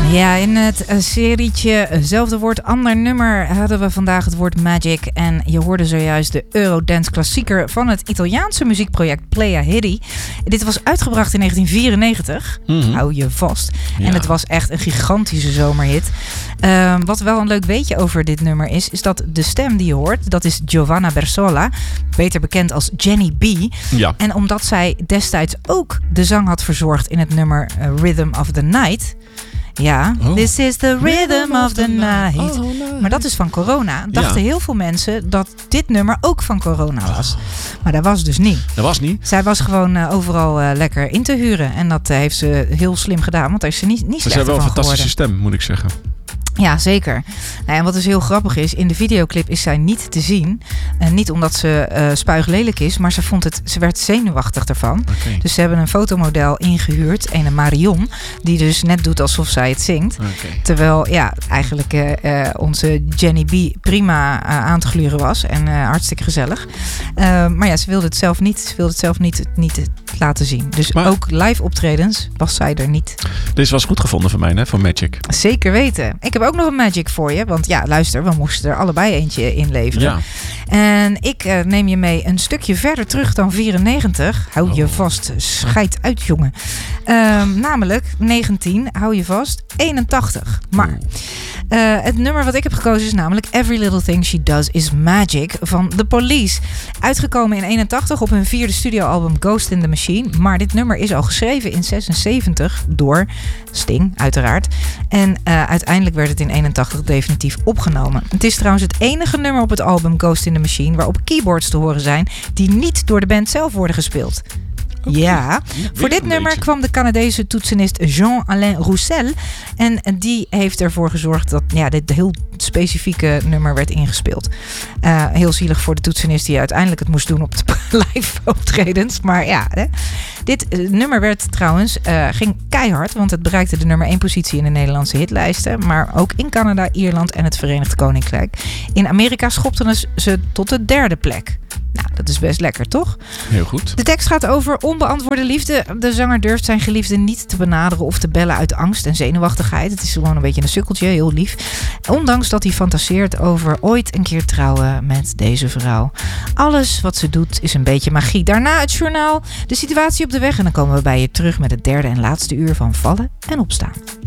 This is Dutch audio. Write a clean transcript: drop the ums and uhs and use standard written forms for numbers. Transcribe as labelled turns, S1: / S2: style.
S1: Ja, in het serietje Zelfde Woord, Ander Nummer hadden we vandaag het woord Magic. En je hoorde zojuist de Eurodance klassieker van het Italiaanse muziekproject Playa Hidi. Dit was uitgebracht in 1994. Hou je vast. Ja. En het was echt een gigantische zomerhit. Wat wel een leuk weetje over dit nummer is dat de stem die je hoort, dat is Giovanna Bersola, beter bekend als Jenny B.
S2: Ja.
S1: En omdat zij destijds ook de zang had verzorgd in het nummer Rhythm of the Night. Ja, This is the rhythm of the night. Maar dat is van corona. Dachten heel veel mensen dat dit nummer ook van corona was. Maar dat was dus niet.
S2: Dat was niet?
S1: Zij was gewoon overal lekker in te huren. En dat heeft ze heel slim gedaan. Want daar is ze niet slechter van geworden.
S2: Ze hebben wel een fantastische stem, moet ik zeggen.
S1: Ja, zeker. Nou, en wat dus heel grappig is, in de videoclip is zij niet te zien. Niet omdat ze spuiglelijk is, maar ze werd zenuwachtig ervan. Okay. Dus ze hebben een fotomodel ingehuurd, een Marion, die dus net doet alsof zij het zingt. Okay. Terwijl eigenlijk onze Jenny B prima aan te gluren was en hartstikke gezellig. Maar ja, ze wilde het zelf niet laten zien. Dus maar ook live optredens was zij er niet.
S2: Deze was goed gevonden van mij, hè, van Magic.
S1: Zeker weten. Ik heb ook nog een Magic voor je. Want ja, luister, we moesten er allebei eentje inleveren. Ja. En ik neem je mee een stukje verder terug dan 94. Hou je vast, scheid uit, jongen. Namelijk 19, hou je vast, 81. Maar het nummer wat ik heb gekozen is namelijk Every Little Thing She Does Is Magic van The Police. Uitgekomen in 81 op hun 4e studioalbum Ghost in the Machine. Maar dit nummer is al geschreven in 76 door Sting, uiteraard. En uiteindelijk werd het in 81 definitief opgenomen. Het is trouwens het enige nummer op het album Ghost in the Machine waarop keyboards te horen zijn die niet door de band zelf worden gespeeld. Okay. Ja, voor dit nummer kwam de Canadese toetsenist Jean-Alain Roussel. En die heeft ervoor gezorgd dat dit heel specifieke nummer werd ingespeeld. Heel zielig voor de toetsenist die uiteindelijk het moest doen op de live optredens. Maar ja, dit nummer werd trouwens, ging keihard. Want het bereikte de nummer 1 positie in de Nederlandse hitlijsten. Maar ook in Canada, Ierland en het Verenigd Koninkrijk. In Amerika schopten ze tot de 3e plek. Nou, dat is best lekker, toch?
S2: Heel goed.
S1: De tekst gaat over onbeantwoorde liefde. De zanger durft zijn geliefde niet te benaderen of te bellen uit angst en zenuwachtigheid. Het is gewoon een beetje een sukkeltje, heel lief. Ondanks dat hij fantaseert over ooit een keer trouwen met deze vrouw. Alles wat ze doet is een beetje magie. Daarna het journaal, de situatie op de weg en dan komen we bij je terug met het 3e en laatste uur van Vallen en Opstaan.